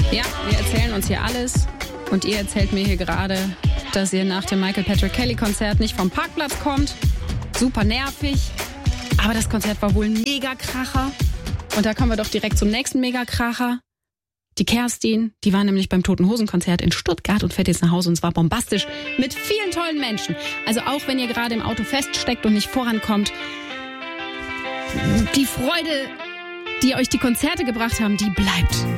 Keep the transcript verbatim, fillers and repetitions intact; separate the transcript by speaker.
Speaker 1: Ja, wir erzählen uns hier alles und ihr erzählt mir hier gerade, dass ihr nach dem Michael Patrick Kelly Konzert nicht vom Parkplatz kommt. Super nervig. Aber das Konzert war wohl ein Megakracher. Und da kommen wir doch direkt zum nächsten Megakracher. Die Kerstin, die war nämlich beim Toten Hosen Konzert in Stuttgart und fährt jetzt nach Hause und zwar bombastisch mit vielen tollen Menschen. Also auch wenn ihr gerade im Auto feststeckt und nicht vorankommt, die Freude, die euch die Konzerte gebracht haben, die bleibt.